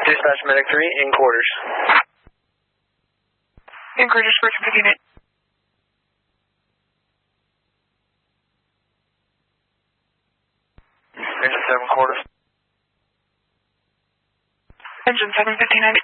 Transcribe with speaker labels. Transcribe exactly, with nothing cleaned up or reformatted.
Speaker 1: Dispatch Medic three, in quarters.
Speaker 2: In quarters, Virgin fifty-nine.
Speaker 1: Engine seven quarters.
Speaker 2: Engine seven fifty-nine.